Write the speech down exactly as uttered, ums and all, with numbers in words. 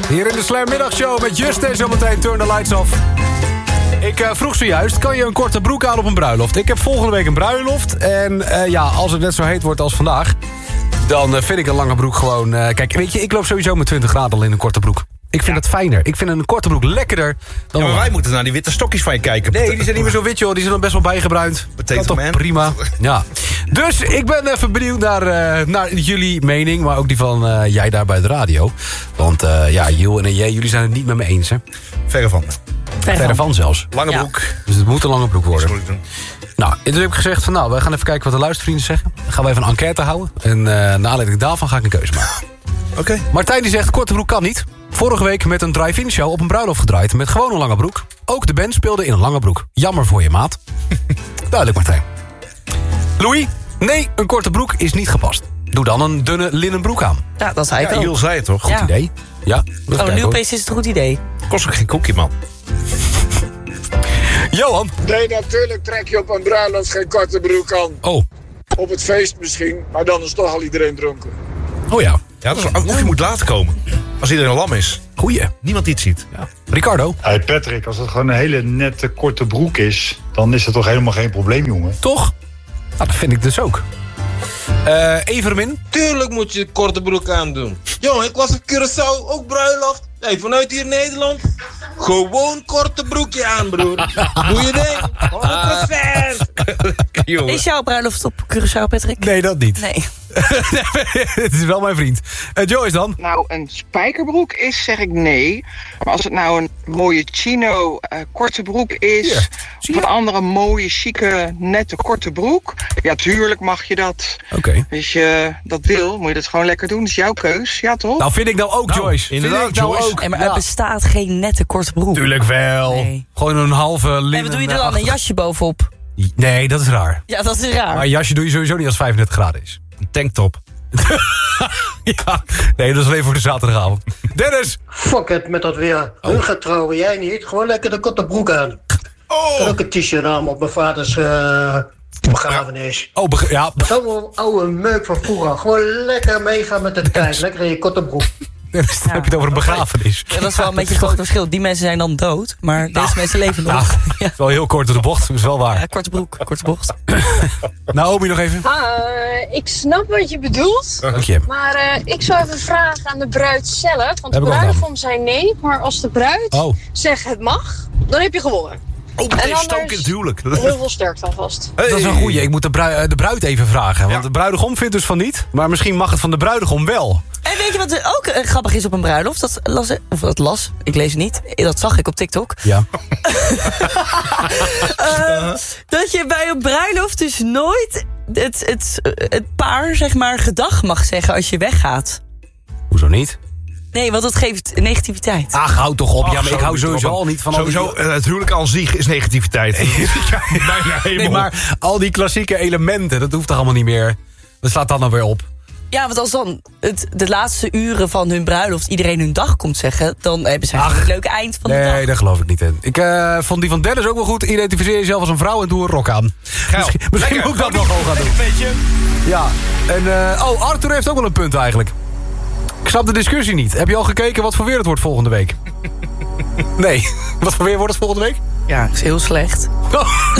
Hier in de Slam Middagshow met Just zometeen Turn the Lights Off. Ik uh, vroeg zojuist, kan je een korte broek aan op een bruiloft? Ik heb volgende week een bruiloft. En uh, ja, als het net zo heet wordt als vandaag... dan uh, vind ik een lange broek gewoon... Uh, kijk, weet je, ik loop sowieso met twintig graden al in een korte broek. Ik vind ja. het fijner. Ik vind een korte broek lekkerder dan... Ja, maar wij moeten naar die witte stokjes van je kijken. Nee, die zijn niet meer zo wit, joh. Die zijn dan best wel bijgebruind. Betekent toch man. Prima. Ja. Dus ik ben even benieuwd naar, uh, naar jullie mening. Maar ook die van uh, jij daar bij de radio. Want uh, ja, Jill en jij, jullie zijn het niet met me eens, hè? Verre van. Verre, Verre van zelfs. Lange ja. broek. Dus het moet een lange broek worden. Nou, dus heb ik gezegd van nou, we gaan even kijken wat de luistervrienden zeggen. Dan gaan we even een enquête houden. En uh, naar aanleiding daarvan ga ik een keuze maken. Oké. Okay. Martijn die zegt, korte broek kan niet. Vorige week met een drive-in show op een bruiloft gedraaid met gewoon een lange broek. Ook de band speelde in een lange broek. Jammer voor je maat. Duidelijk, Martijn. Louis, nee, een korte broek is niet gepast. Doe dan een dunne linnen broek aan. Ja, dat zei ik ja, ook. Jill zei het toch? Goed ja. idee. Ja, oh, nu opeens is het een goed idee. Kost ook geen koekje, man. Johan? Nee, natuurlijk trek je op een bruiloft geen korte broek aan. Oh. Op het feest misschien, maar dan is toch al iedereen dronken. Oh ja. Ja, dat is, of je moet laten komen. Als iedereen lam is. Goeie. Niemand iets ziet. Ja. Ricardo? Hey Patrick, als het gewoon een hele nette korte broek is... dan is dat toch helemaal geen probleem, jongen? Toch? Nou, dat vind ik dus ook. Uh, Evermin? Tuurlijk moet je korte broek aandoen. Jongen, ik was op Curaçao, ook bruiloft. Hey, vanuit hier Nederland. Gewoon korte broekje aan, broer. Doe je ding. honderd procent. Is jouw bruiloft op Curaçao, Patrick? Nee, dat niet. Nee. Het is wel mijn vriend. Uh, Joyce dan? Nou, een spijkerbroek is, zeg ik nee. Maar als het nou een mooie chino uh, korte broek is... Yeah. Of een andere mooie, chique, nette korte broek... ja, tuurlijk mag je dat. Oké. Okay. Als je dat wil, moet je dat gewoon lekker doen. Dat is jouw keus, ja toch? Nou, vind ik nou ook, nou, Joyce. Inderdaad, vind ik nou Joyce. ook. Hey, maar ja. er bestaat geen nette korte broek. Tuurlijk wel. Nee. Gewoon een halve linnen... En wat doe je er dan? Een jasje bovenop? Nee, dat is raar. Ja, dat is raar. Maar een jasje doe je sowieso niet als vijfendertig graden is. Een tanktop. Ja, nee, dat is alleen voor de zaterdagavond. Dennis! Fuck het met dat weer. Oh. Hun gaat trouwen, jij niet. Gewoon lekker de korte broek aan. Oh. Ik had ook een t-shirt aan op mijn vaders uh, begrafenis. Oh, beg- ja. Zo'n oude meuk van vroeger. Gewoon lekker meegaan met de tijd. Lekker in je korte broek. Dennis, dan ja. heb je het over een begrafenis. Ja, dat is wel een beetje een groot verschil. Die mensen zijn dan dood, maar deze nou. mensen leven nog. Nou, ja. Het is wel heel kort door de bocht, dat is wel waar. Ja, korte broek, korte bocht. Naomi nog even. Uh, ik snap wat je bedoelt. Dank je. Maar uh, ik zou even vragen aan de bruid zelf. Want de bruidegom zei nee, maar als de bruid oh. zegt het mag, dan heb je gewonnen. Oh, meteen stook in het huwelijk. Heel veel sterkte alvast. Hey. Dat is een goeie. Ik moet de, bruid, de bruid even vragen. Want ja. de bruidegom vindt dus van niet. Maar misschien mag het van de bruidegom wel. En weet je wat er ook uh, grappig is op een bruiloft? Dat las, of dat las, ik lees het niet. Dat zag ik op TikTok. Ja. uh, dat je bij een bruiloft dus nooit het, het, het paar, zeg maar, gedag mag zeggen als je weggaat. Hoezo niet? Nee, want dat geeft negativiteit. Ach, hou toch op. Ach, ja, maar ik hou sowieso al niet van... Sowieso, die... uh, het huwelijk aan zich is negativiteit. Ja, bijna helemaal. Nee, maar al die klassieke elementen, dat hoeft toch allemaal niet meer? Dat slaat dan dan weer op. Ja, want als dan het, de laatste uren van hun bruiloft iedereen hun dag komt zeggen... dan hebben ze een leuk eind van nee, de dag. Nee, daar geloof ik niet in. Ik uh, vond die van Dennis ook wel goed. Identificeer jezelf als een vrouw en doe een rok aan. Geil. Misschien, misschien moet ik dat nog gewoon gaan doen. Beetje. Ja, en uh, oh, Arthur heeft ook wel een punt eigenlijk. Ik snap de discussie niet. Heb je al gekeken wat voor weer het wordt volgende week? Nee. Wat voor weer wordt het volgende week? Ja, is heel slecht. Oh.